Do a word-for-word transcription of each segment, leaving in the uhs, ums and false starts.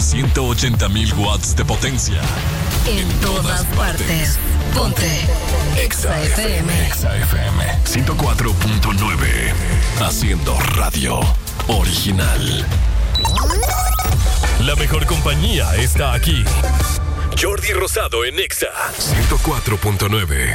ciento ochenta mil watts de potencia. En todas partes. Ponte Exa F M. Exa F M ciento cuatro punto nueve. Haciendo radio original. La mejor compañía está aquí. Jordi Rosado en Exa ciento cuatro punto nueve.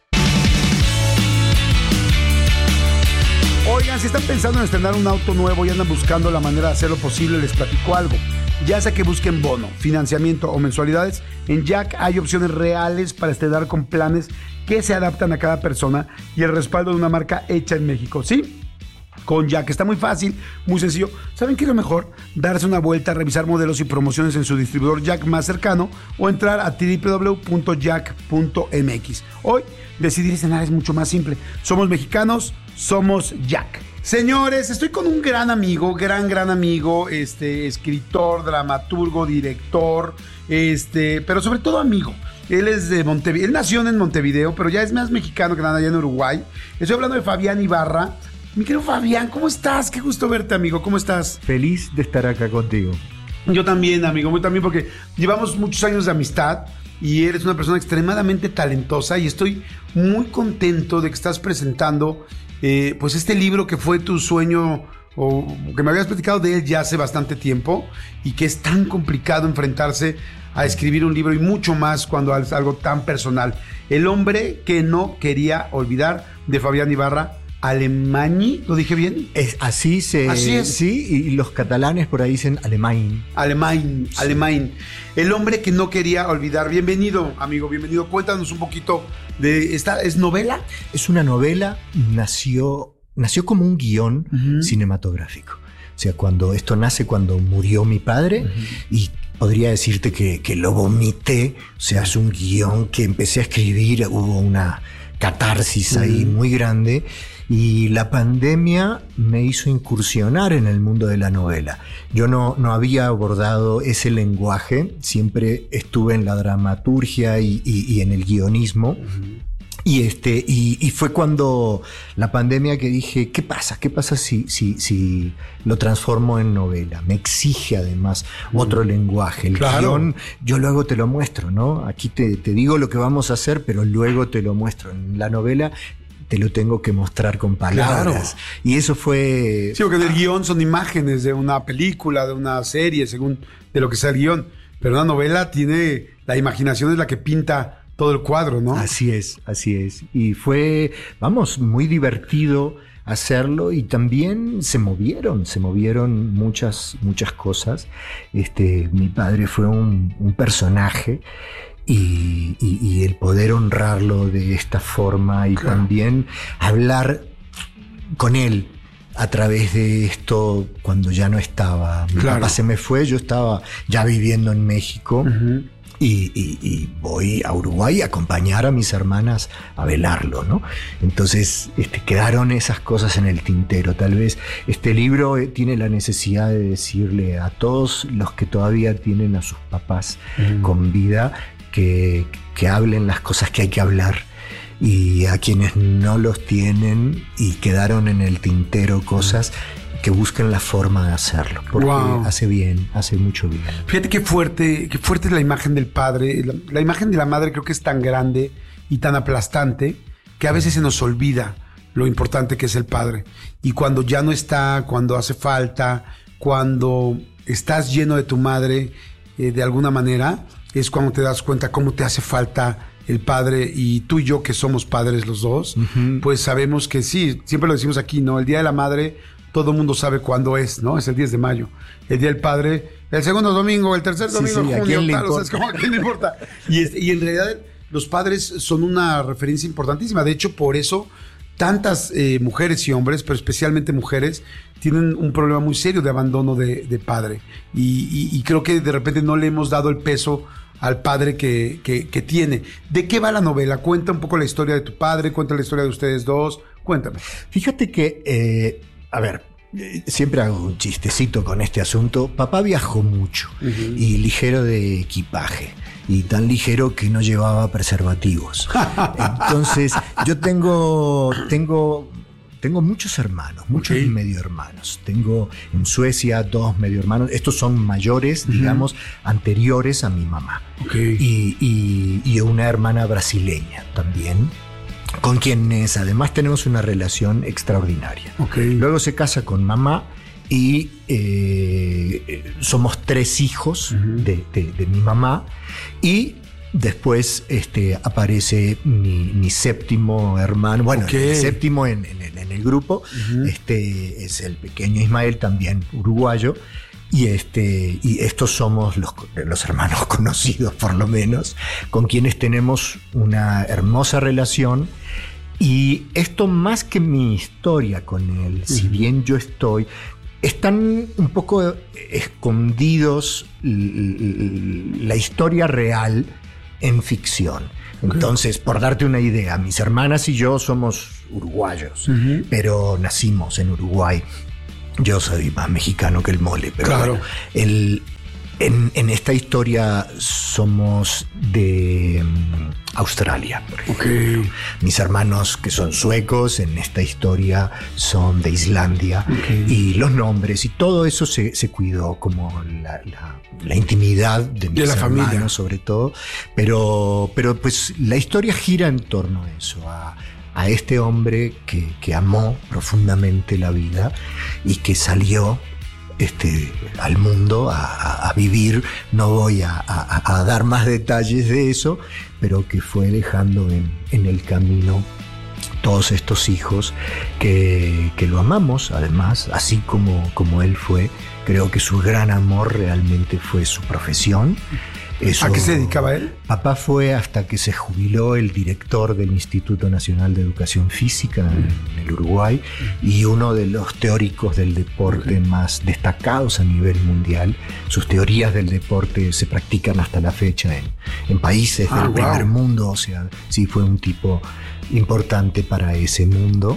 Oigan, si están pensando en estrenar un auto nuevo y andan buscando la manera de hacerlo posible, les platico algo. Ya sea que busquen bono, financiamiento o mensualidades, en Jack hay opciones reales para estrenar con planes que se adaptan a cada persona y el respaldo de una marca hecha en México. ¿Sí? Con Jack está muy fácil, muy sencillo. ¿Saben qué es lo mejor? Darse una vuelta, revisar modelos y promociones en su distribuidor Jack más cercano o entrar a doble u doble u doble u punto jack punto m x. Hoy, decidir estrenar es mucho más simple. Somos mexicanos, somos Jack. Señores, estoy con un gran amigo, gran, gran amigo, este, escritor, dramaturgo, director, este, pero sobre todo amigo. Él es de Montevideo, él nació en Montevideo, pero ya es más mexicano que nada allá en Uruguay. Estoy hablando de Fabián Ibarra. Mi querido Fabián, ¿cómo estás? Qué gusto verte, amigo, ¿cómo estás? Feliz de estar acá contigo. Yo también, amigo, yo también, porque llevamos muchos años de amistad y eres una persona extremadamente talentosa y estoy muy contento de que estás presentando eh, pues este libro que fue tu sueño o que me habías platicado de él ya hace bastante tiempo y que es tan complicado enfrentarse a escribir un libro y mucho más cuando es algo tan personal. El hombre que no quería olvidar, de Fabián Ibarra. Alemany, ¿lo dije bien? Es, así se... Así es. Sí, y los catalanes por ahí dicen Alemany. Alemany, sí. Alemany. El hombre que no quería olvidar. Bienvenido, amigo, bienvenido. Cuéntanos un poquito de esta... ¿Es novela? Es una novela, nació, nació como un guión uh-huh. cinematográfico. O sea, cuando esto nace cuando murió mi padre uh-huh. y podría decirte que, que lo vomité. O sea, es un guión que empecé a escribir, hubo una catarsis uh-huh. ahí muy grande. Y la pandemia me hizo incursionar en el mundo de la novela. Yo no, no había abordado ese lenguaje, siempre estuve en la dramaturgia y, y, y en el guionismo. Uh-huh. Y, este, y, y fue cuando la pandemia que dije, ¿qué pasa? ¿Qué pasa si, si, si lo transformo en novela? Me exige además uh-huh. otro lenguaje. El claro. guión, yo luego te lo muestro, ¿no? Aquí te, te digo lo que vamos a hacer, pero luego te lo muestro. En la novela te lo tengo que mostrar con palabras. Claro. Y eso fue... Sí, porque del guión son imágenes de una película, de una serie, según de lo que sea el guión. Pero una novela tiene... La imaginación es la que pinta todo el cuadro, ¿no? Así es, así es. Y fue, vamos, muy divertido hacerlo y también se movieron, se movieron muchas, muchas cosas. Este, mi padre fue un, un personaje. Y, y, y el poder honrarlo de esta forma y claro. también hablar con él a través de esto cuando ya no estaba. Mi claro. papá se me fue, yo estaba ya viviendo en México uh-huh. y, y, y voy a Uruguay a acompañar a mis hermanas a velarlo, ¿no? Entonces este, quedaron esas cosas en el tintero. Tal vez este libro tiene la necesidad de decirle a todos los que todavía tienen a sus papás uh-huh. con vida Que, que hablen las cosas que hay que hablar y a quienes no los tienen y quedaron en el tintero cosas que busquen la forma de hacerlo porque wow. hace bien, hace mucho bien. Fíjate qué fuerte, qué fuerte es la imagen del padre. La, la imagen de la madre creo que es tan grande y tan aplastante que a veces se nos olvida lo importante que es el padre. Y cuando ya no está, cuando hace falta, cuando estás lleno de tu madre eh, de alguna manera, es cuando te das cuenta cómo te hace falta el padre. Y tú y yo, que somos padres los dos, uh-huh. pues sabemos que sí, siempre lo decimos aquí, ¿no? El Día de la Madre, todo el mundo sabe cuándo es, ¿no? Es el diez de mayo. El Día del Padre, el segundo domingo, el tercer domingo sí, sí, de junio, ¿a quién le tal, importa? o sea, es como, ¿a quién le importa? Y, es, y en realidad los padres son una referencia importantísima. De hecho, por eso tantas eh, mujeres y hombres, pero especialmente mujeres, tienen un problema muy serio de abandono de, de padre. Y, y, y creo que de repente no le hemos dado el peso al padre que, que, que tiene. ¿De qué va la novela? Cuenta un poco la historia de tu padre, cuenta la historia de ustedes dos, cuéntame. Fíjate que, eh, a ver, siempre hago un chistecito con este asunto. Papá viajó mucho uh-huh. y ligero de equipaje. Y tan ligero que no llevaba preservativos. Entonces, yo tengo, tengo tengo muchos hermanos, muchos Ok. medio hermanos. Tengo en Suecia dos medio hermanos. Estos son mayores, Ujú. digamos, anteriores a mi mamá. Ok. Y, y- y una hermana brasileña también, con quienes además tenemos una relación extraordinaria. Ok. Luego se casa con mamá y eh, somos tres hijos Ujú. de, de- de mi mamá. Y después este, aparece mi, mi séptimo hermano, bueno, Ok. el séptimo en, en el- en el grupo, Ujú. este, es el pequeño Ismael, también uruguayo. Y, este, y estos somos los, los hermanos conocidos, por lo menos, con quienes tenemos una hermosa relación. Y esto, más que mi historia con él, si bien yo estoy, están un poco escondidos l- l- la historia real en ficción. Entonces, por darte una idea, mis hermanas y yo somos uruguayos, Ujú. pero nacimos en Uruguay. Yo soy más mexicano que el mole, pero Claro. bueno, el, en, en esta historia somos de mm, Australia, por ejemplo. Ok. Mis hermanos, que son suecos, en esta historia son de Islandia. Ok. Y los nombres y todo eso se, se cuidó, como la, la- la intimidad de mis la hermanos, familia. sobre todo. Pero, pero pues la historia gira en torno a eso, a, a este hombre que, que amó profundamente la vida y que salió este, al mundo a, a- a vivir. No voy a, a- a dar más detalles de eso, pero que fue dejando en, en el camino todos estos hijos que, que lo amamos, además, así como, como él fue. Creo que su gran amor realmente fue su profesión. Eso- ¿A qué se dedicaba él? Papá fue, hasta que se jubiló, el director del Instituto Nacional de Educación Física en el Uruguay y uno de los teóricos del deporte más destacados a nivel mundial. Sus teorías del deporte se practican hasta la fecha en, en países Ah, del wow. primer mundo. O sea, sí fue un tipo importante para ese mundo.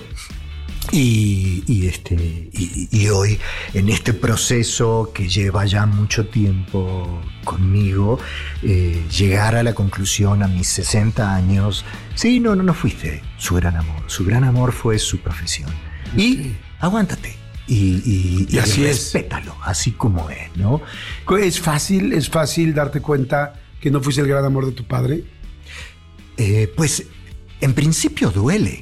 Y, y, este, y, y hoy, en este proceso que lleva ya mucho tiempo conmigo, eh, llegar a la conclusión a mis sesenta años, sí, no, no, no fuiste su gran amor. Su gran amor fue su profesión. Y aguántate. Y, y, Y así es. respétalo, así como es, ¿no? ¿Es fácil, es fácil darte cuenta que no fuiste el gran amor de tu padre? Eh, pues en principio duele,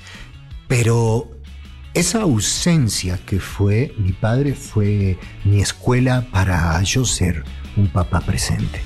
pero esa ausencia que fue mi padre fue mi escuela para yo ser un papá presente.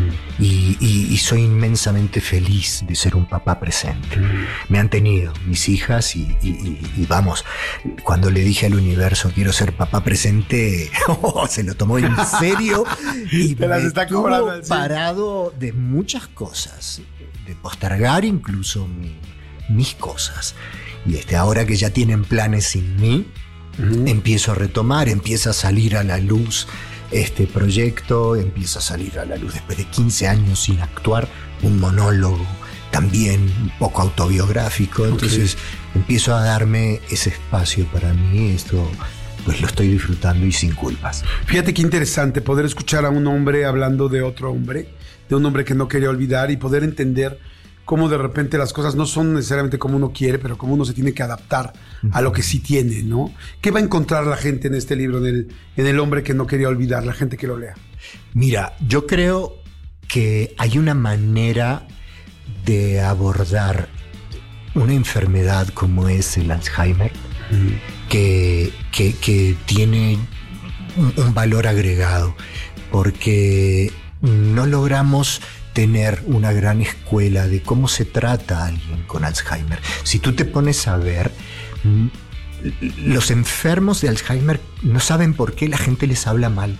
Y, y- y soy inmensamente feliz de ser un papá presente. Me han tenido mis hijas y, y- y- y vamos, cuando le dije al universo quiero ser papá presente, oh, se lo tomó en serio y Te las me está tuvo cobrando al cien. parado de muchas cosas, de postergar incluso mi- mis cosas. Y este, ahora que ya tienen planes sin mí, empiezo a retomar, empieza a salir a la luz este proyecto, empieza a salir a la luz después de quince años sin actuar, un monólogo también un poco autobiográfico. Entonces empiezo a darme ese espacio para mí. Esto pues lo estoy disfrutando y sin culpas. Fíjate qué interesante poder escuchar a un hombre hablando de otro hombre, de un hombre que no quería olvidar, y poder entender cómo de repente las cosas no son necesariamente como uno quiere, pero cómo uno se tiene que adaptar a lo que sí tiene, ¿no? ¿Qué va a encontrar la gente en este libro, en el, en el hombre que no quería olvidar, la gente que lo lea? Mira, yo creo que hay una manera de abordar una enfermedad como es el Alzheimer, que, que, que tiene un, un valor agregado, porque no logramos tener una gran escuela de cómo se trata a alguien con Alzheimer. Si tú te pones a ver, mm, los enfermos de Alzheimer no saben por qué la gente les habla mal.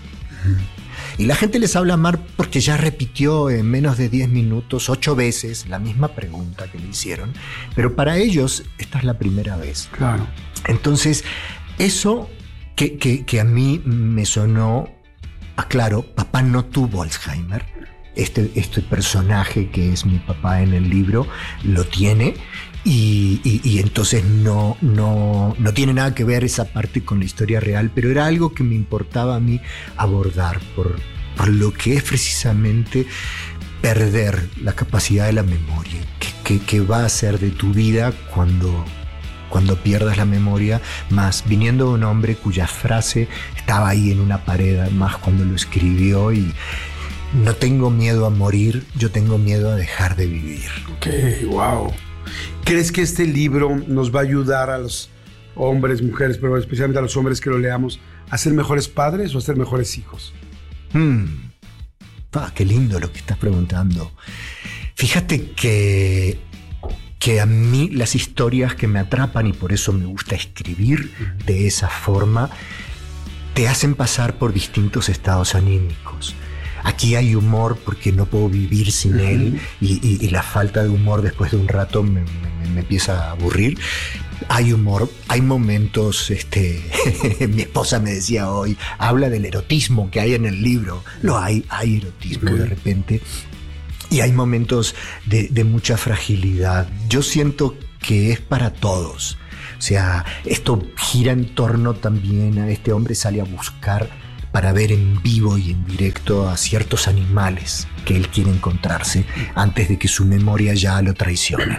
Y la gente les habla mal porque ya repitió en menos de diez minutos, ocho veces, la misma pregunta que le hicieron. Pero para ellos esta es la primera vez. Claro. Entonces, eso que, que, que a mí me sonó, aclaro, papá no tuvo Alzheimer. Este, este personaje que es mi papá en el libro lo tiene. Y, y, y entonces no, no, no tiene nada que ver esa parte con la historia real, pero era algo que me importaba a mí abordar por, por lo que es precisamente perder la capacidad de la memoria. ¿Qué, qué, qué va a hacer de tu vida cuando cuando pierdas la memoria, más viniendo de un hombre cuya frase estaba ahí en una pared, más cuando lo escribió, y no tengo miedo a morir, yo tengo miedo a dejar de vivir. Ok, wow. ¿Crees que este libro nos va a ayudar a los hombres, mujeres, pero especialmente a los hombres que lo leamos, a ser mejores padres o a ser mejores hijos? Hmm. Ah, qué lindo lo que estás preguntando. Fíjate que, que a mí las historias que me atrapan, y por eso me gusta escribir de esa forma, te hacen pasar por distintos estados anímicos. Aquí hay humor porque no puedo vivir sin uh-huh. él, y, y, y la falta de humor después de un rato me, me, me empieza a aburrir. Hay humor, hay momentos, este, mi esposa me decía hoy, habla del erotismo que hay en el libro. Lo hay, hay erotismo uh-huh. de repente. Y hay momentos de, de mucha fragilidad. Yo siento que es para todos. O sea, esto gira en torno también a este hombre sale a buscar para ver en vivo y en directo a ciertos animales que él quiere encontrarse antes de que su memoria ya lo traicione.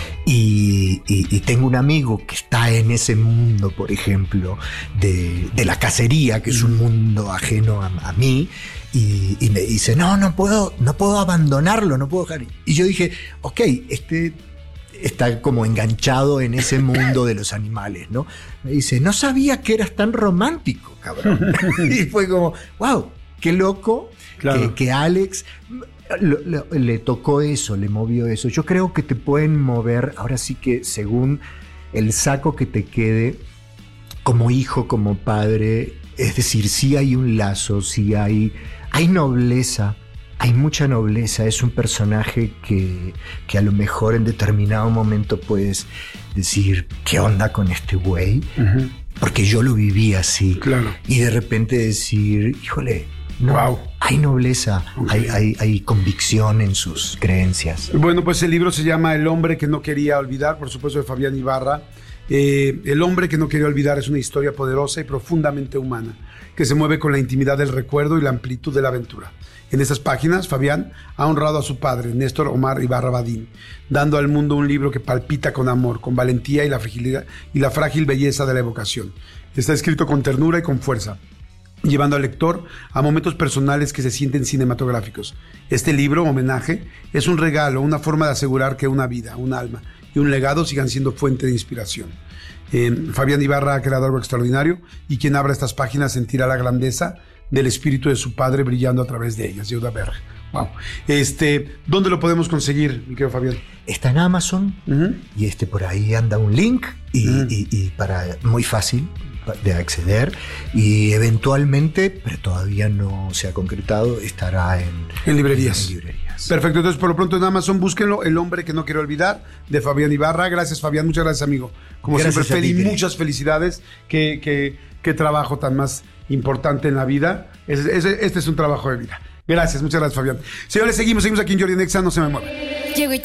Y, y, y tengo un amigo que está en ese mundo, por ejemplo, de, de la cacería, que es un mundo ajeno a, a mí, y, y me dice, no, no puedo, no puedo abandonarlo, no puedo dejar. Y yo dije, ok, este está como enganchado en ese mundo de los animales, ¿no? Me dice, no sabía que eras tan romántico, cabrón. Y fue como, wow, qué loco, claro. que, que Alex lo, lo, le tocó eso, le movió eso. Yo creo que te pueden mover, ahora sí que según el saco que te quede, como hijo, como padre, es decir, sí hay un lazo, sí hay, hay nobleza. Hay mucha nobleza, es un personaje que, que a lo mejor en determinado momento puedes decir, ¿qué onda con este güey? Uh-huh. Porque yo lo viví así. Claro. Y de repente decir, híjole, no, wow. hay nobleza, okay. hay, hay, hay convicción en sus creencias. Bueno, pues el libro se llama El hombre que no quería olvidar, por supuesto, de Fabián Ibarra. Eh, El hombre que no quería olvidar es una historia poderosa y profundamente humana, que se mueve con la intimidad del recuerdo y la amplitud de la aventura. En estas páginas, Fabián ha honrado a su padre, Néstor Omar Ibarra Badín, dando al mundo un libro que palpita con amor, con valentía y la fragilidad y la frágil belleza de la evocación. Está escrito con ternura y con fuerza, llevando al lector a momentos personales que se sienten cinematográficos. Este libro, homenaje, es un regalo, una forma de asegurar que una vida, un alma y un legado sigan siendo fuente de inspiración. Eh, Fabián Ibarra ha creado algo extraordinario, y quien abra estas páginas sentirá la grandeza del espíritu de su padre brillando a través de ellas. Yehuda Berg. Wow. Este, ¿dónde lo podemos conseguir, mi querido Fabián? Está en Amazon, uh-huh. y este por ahí anda un link y, uh-huh. y, y para muy fácil de acceder, y eventualmente, pero todavía no se ha concretado, estará en, en librerías. En librerías. Perfecto, entonces por lo pronto en Amazon búsquenlo, El hombre que no quiero olvidar, de Fabián Ibarra. Gracias, Fabián, muchas gracias, amigo. Como gracias siempre, feliz, muchas felicidades. Qué, qué, qué trabajo tan más importante en la vida. Es, es, este es un trabajo de vida. Gracias, muchas gracias, Fabián. Señores, seguimos, seguimos aquí en Jordi en Exa, no se me muevan. Llegó y